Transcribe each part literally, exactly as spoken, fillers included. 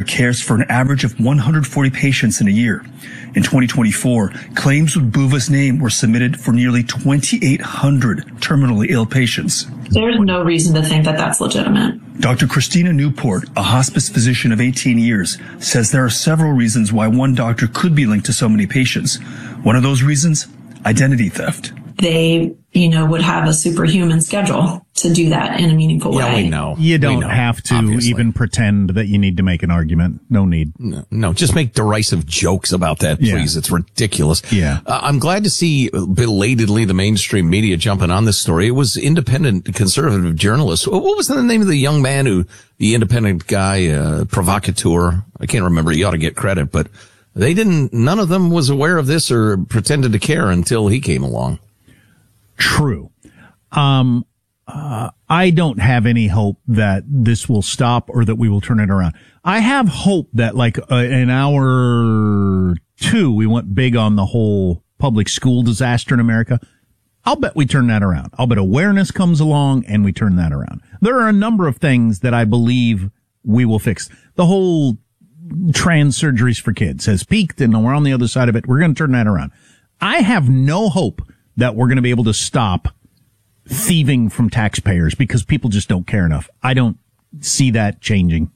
cares for an average of one hundred forty patients in a year. In twenty twenty-four, claims with Buva's name were submitted for nearly twenty-eight hundred terminally ill patients. There's no reason to think that that's legitimate. Doctor Christina Newport, a hospice physician of eighteen years, says there are several reasons why one doctor could be linked to so many patients. One of those reasons, identity theft. They, you know, would have a superhuman schedule to do that in a meaningful way. Yeah, we know. You don't know, have to obviously. even pretend that you need to make an argument. No need. No, no, just make derisive jokes about that, please. Yeah. It's ridiculous. Yeah. Uh, I'm glad to see belatedly the mainstream media jumping on this story. It was independent conservative journalists. What was the name of the young man who, the independent guy, uh, provocateur? I can't remember. You ought to get credit, but they didn't, none of them was aware of this or pretended to care until he came along. True. Um, uh, I don't have any hope that this will stop or that we will turn it around. I have hope that like uh, in hour two, we went big on the whole public school disaster in America. I'll bet we turn that around. I'll bet awareness comes along and we turn that around. There are a number of things that I believe we will fix. The whole trans surgeries for kids has peaked and we're on the other side of it. We're going to turn that around. I have no hope that we're going to be able to stop thieving from taxpayers because people just don't care enough. I don't see that changing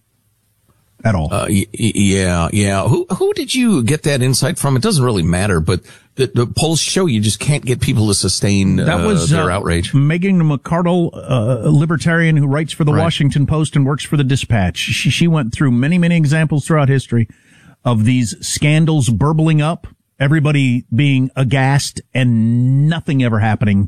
at all. Uh, y- yeah, yeah. Who who did you get that insight from? It doesn't really matter, but the, the polls show you just can't get people to sustain uh, that was, their uh, outrage. Megan McArdle, uh, a libertarian who writes for the Right. Washington Post and works for the Dispatch. She, she went through many, many examples throughout history of these scandals burbling up, everybody being aghast and nothing ever happening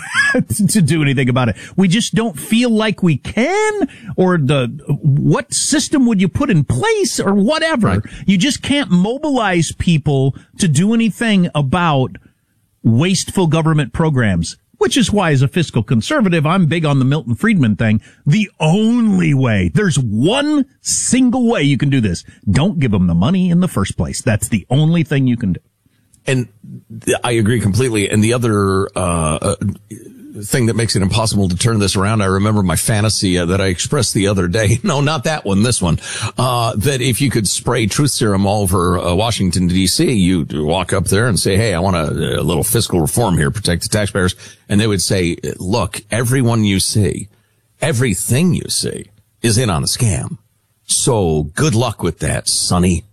to do anything about it. We just don't feel like we can, or the, what system would you put in place or whatever. Right. You just can't mobilize people to do anything about wasteful government programs, which is why as a fiscal conservative, I'm big on the Milton Friedman thing. The only way, there's one single way you can do this. Don't give them the money in the first place. That's the only thing you can do. And I agree completely. And the other uh, uh thing that makes it impossible to turn this around, I remember my fantasy uh, that I expressed the other day. No, not that one, this one. Uh that if you could spray truth serum all over uh, Washington, D C, you walk up there and say, hey, I want a, a little fiscal reform here, protect the taxpayers. And they would say, look, everyone you see, everything you see is in on a scam. So good luck with that, Sonny.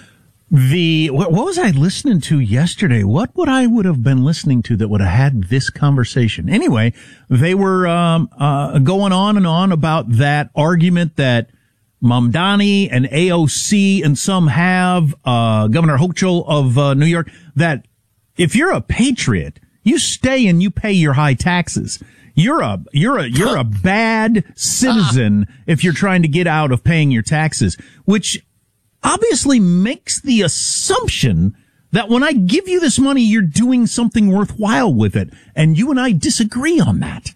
The, what, what was I listening to yesterday? What would I would have been listening to that would have had this conversation? Anyway, they were, um, uh, going on and on about that argument that Mamdani and A O C and some have, uh, Governor Hochul of, uh, New York, that if you're a patriot, you stay and you pay your high taxes. You're a, you're a, you're a bad citizen if you're trying to get out of paying your taxes, which obviously makes the assumption that when I give you this money, you're doing something worthwhile with it. And you and I disagree on that.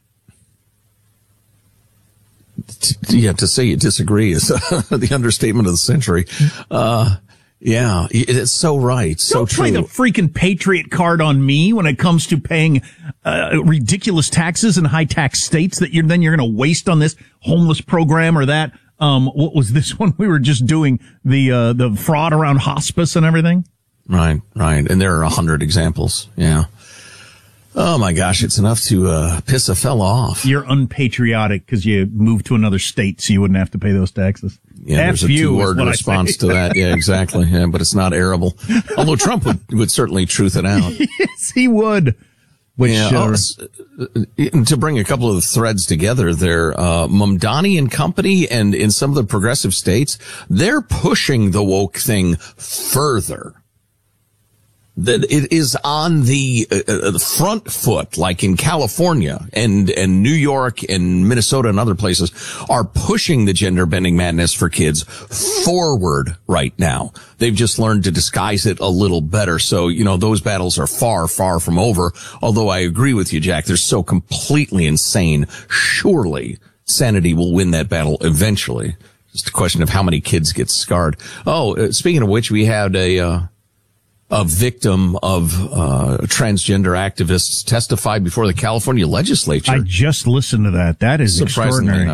Yeah, to say you disagree is uh, the understatement of the century. Uh, yeah, it's so right. So Don't play true. the freaking patriot card on me when it comes to paying uh, ridiculous taxes in high tax states that you're then you're going to waste on this homeless program or that. Um, what was this one we were just doing? The, uh, the fraud around hospice and everything? Right, right. And there are a hundred examples. Yeah. Oh my gosh, it's enough to, uh, piss a fella off. You're unpatriotic because you moved to another state so you wouldn't have to pay those taxes. Yeah, F there's a you two-word response to that. Yeah, exactly. Yeah, but it's not arable. Although Trump would, would certainly truth it out. Yes, he would. Which, yeah, uh, oh, to bring a couple of the threads together there, uh, Mamdani and company and in some of the progressive states, they're pushing the woke thing further. That it is on the, uh, the front foot, like in California and, and New York and Minnesota and other places are pushing the gender bending madness for kids forward right now. They've just learned to disguise it a little better. So, you know, those battles are far, far from over. Although I agree with you, Jack, they're so completely insane. Surely sanity will win that battle eventually. Just a question of how many kids get scarred. Oh, uh, speaking of which, we had a, uh, a victim of uh transgender activists testified before the California legislature. I just listened to that. That is Surprisingly extraordinary. enough.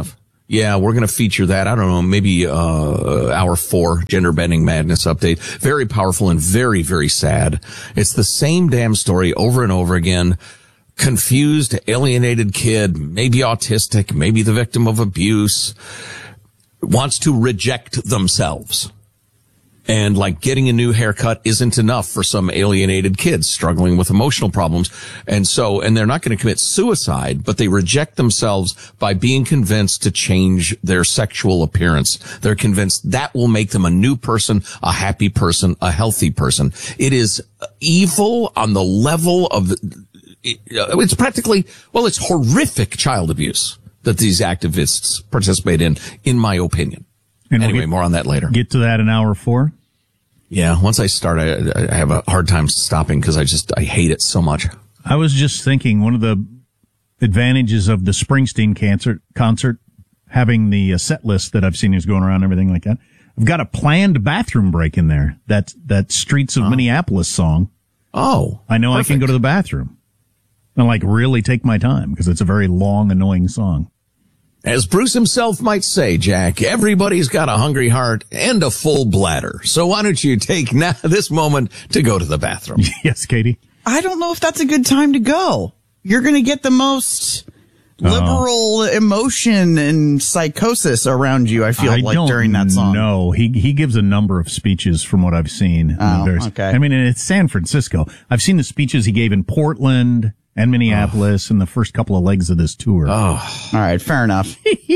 Yeah, we're going to feature that. I don't know, maybe uh hour four, Gender Bending Madness update. Very powerful and very, very sad. It's the same damn story over and over again. Confused, alienated kid, maybe autistic, maybe the victim of abuse, wants to reject themselves. And like getting a new haircut isn't enough for some alienated kids struggling with emotional problems. And so, and they're not going to commit suicide, but they reject themselves by being convinced to change their sexual appearance. They're convinced that will make them a new person, a happy person, a healthy person. It is evil on the level of, it's practically, well, it's horrific child abuse that these activists participate in, in my opinion. And anyway, we'll get, more on that later. Get to that in hour four. Yeah, once I start, I, I have a hard time stopping because I just, I hate it so much. I was just thinking one of the advantages of the Springsteen concert, concert having the uh, set list that I've seen is going around and everything like that. I've got a planned bathroom break in there. That, that Streets of oh. Minneapolis song. Oh. I know perfect. I can go to the bathroom and like really take my time because it's a very long, annoying song. As Bruce himself might say, Jack, everybody's got a hungry heart and a full bladder. So why don't you take now this moment to go to the bathroom? Yes, Katie? I don't know if that's a good time to go. You're going to get the most liberal uh, emotion and psychosis around you, I feel I like, during that song. No, he he gives a number of speeches from what I've seen. Oh, various, okay. I mean, and it's San Francisco. I've seen the speeches he gave in Portland and Minneapolis oh. in the first couple of legs of this tour. Oh. All right, fair enough.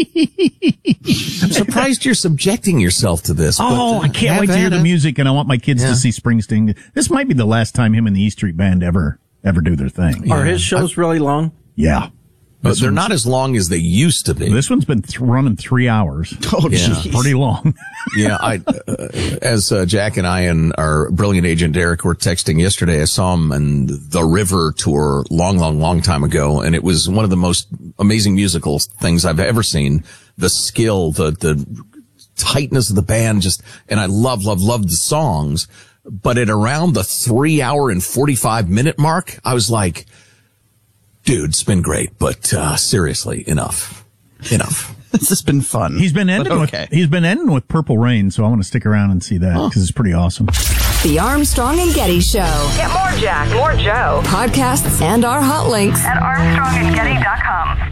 I'm surprised you're subjecting yourself to this. Oh, but, uh, I can't wait to hear the music, and I want my kids yeah. to see Springsteen. This might be the last time him and the E Street Band ever ever do their thing. Are yeah. his shows I, really long? Yeah. But they're not as long as they used to be. This one's been th- running three hours. Oh, yeah. geez. Pretty long. yeah, I, uh, as uh, Jack and I and our brilliant agent Derek were texting yesterday, I saw him in the River tour long, long, long time ago, and it was one of the most amazing musical things I've ever seen. The skill, the the tightness of the band, just, and I love, love, love the songs. But at around the three hour and forty-five minute mark, I was like, dude, it's been great, but uh, seriously, enough, enough. This has been fun. He's been ending okay. with he's been ending with Purple Rain, so I want to stick around and see that because oh. it's pretty awesome. The Armstrong and Getty Show. Get more Jack, more Joe. Podcasts and our hot links at armstrong and getty dot com.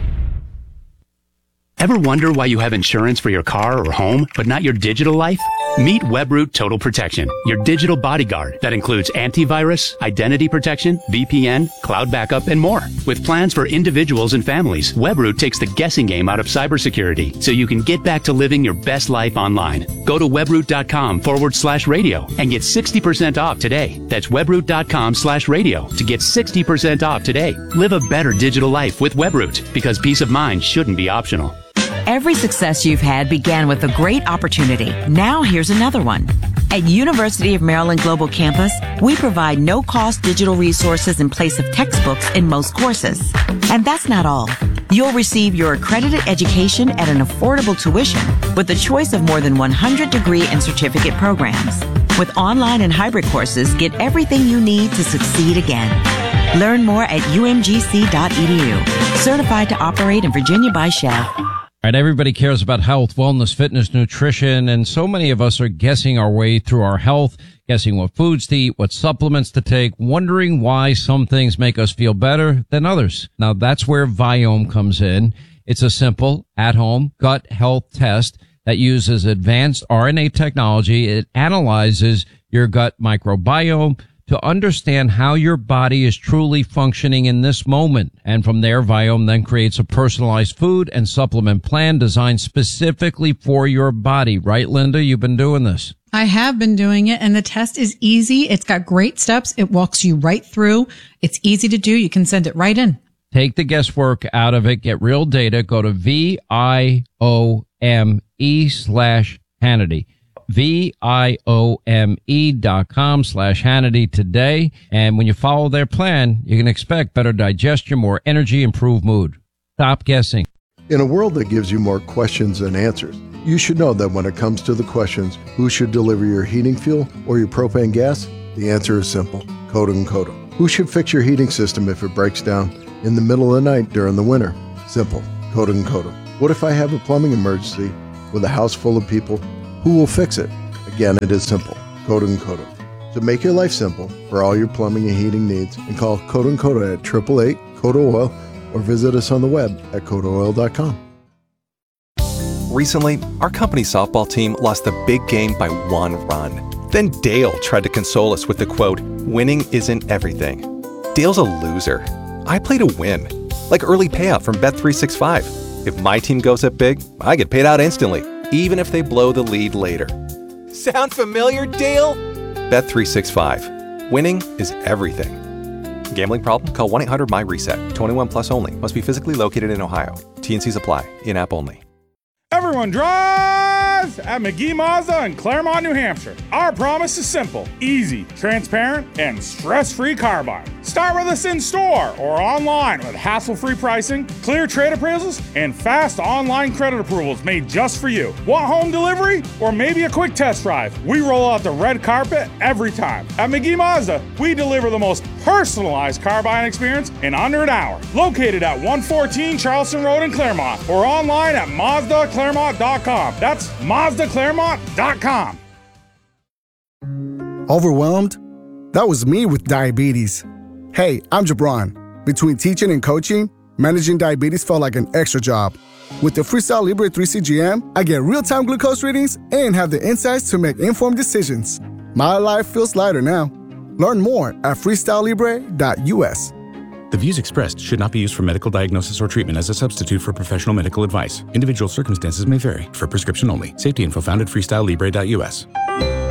Ever wonder why you have insurance for your car or home, but not your digital life? Meet Webroot Total Protection, your digital bodyguard that includes antivirus, identity protection, V P N, cloud backup, and more. With plans for individuals and families, Webroot takes the guessing game out of cybersecurity so you can get back to living your best life online. Go to webroot.com forward slash radio and get sixty percent off today. That's webroot.com slash radio to get sixty percent off today. Live a better digital life with Webroot because peace of mind shouldn't be optional. Every success you've had began with a great opportunity. Now here's another one. At University of Maryland Global Campus, we provide no-cost digital resources in place of textbooks in most courses. And that's not all. You'll receive your accredited education at an affordable tuition with a choice of more than one hundred degree and certificate programs. With online and hybrid courses, get everything you need to succeed again. Learn more at u m g c dot e d u. Certified to operate in Virginia by Shell. All right, everybody cares about health, wellness, fitness, nutrition, and so many of us are guessing our way through our health, guessing what foods to eat, what supplements to take, wondering why some things make us feel better than others. Now, that's where Viome comes in. It's a simple, at-home gut health test that uses advanced R N A technology. It analyzes your gut microbiome to understand how your body is truly functioning in this moment. And from there, Viome then creates a personalized food and supplement plan designed specifically for your body. Right, Linda? You've been doing this. I have been doing it, and the test is easy. It's got great steps. It walks you right through. It's easy to do. You can send it right in. Take the guesswork out of it. Get real data. Go to V I O M E slash Hannity. V-I-O-M-E dot com slash Hannity today. And when you follow their plan, you can expect better digestion, more energy, improved mood. Stop guessing. In a world that gives you more questions than answers, you should know that when it comes to the questions, who should deliver your heating fuel or your propane gas? The answer is simple. Coda and Coda. Who should fix your heating system if it breaks down in the middle of the night during the winter? Simple. Coda and Coda. What if I have a plumbing emergency with a house full of people? Who will fix it? Again, it is simple. Coda and Coda. So make your life simple for all your plumbing and heating needs and call Coda and Coda at eight eight eight, CODA OIL or visit us on the web at coda oil dot com. Recently, our company softball team lost the big game by one run. Then Dale tried to console us with the quote, "Winning isn't everything." Dale's a loser. I play to win. Like early payout from Bet three sixty-five. If my team goes up big, I get paid out instantly, even if they blow the lead later. Sound familiar, Dale? Bet three sixty-five. Winning is everything. Gambling problem? Call one eight hundred M Y reset. twenty-one plus only. Must be physically located in Ohio. T N Cs apply. In-app only. Everyone drives at McGee Mazda in Claremont, New Hampshire. Our promise is simple, easy, transparent, and stress-free car buying. Start with us in store or online with hassle-free pricing, clear trade appraisals, and fast online credit approvals made just for you. Want home delivery or maybe a quick test drive? We roll out the red carpet every time. At McGee Mazda, we deliver the most personalized car buying experience in under an hour. Located at one fourteen Charleston Road in Claremont or online at Mazda Claremont dot com. That's Mazda Claremont dot com. Overwhelmed? That was me with diabetes. Hey, I'm Jabron. Between teaching and coaching, managing diabetes felt like an extra job. With the Freestyle Libre three C G M, I get real-time glucose readings and have the insights to make informed decisions. My life feels lighter now. Learn more at freestyle libre dot U S. The views expressed should not be used for medical diagnosis or treatment as a substitute for professional medical advice. Individual circumstances may vary. For prescription only. Safety info found at freestyle libre dot U S.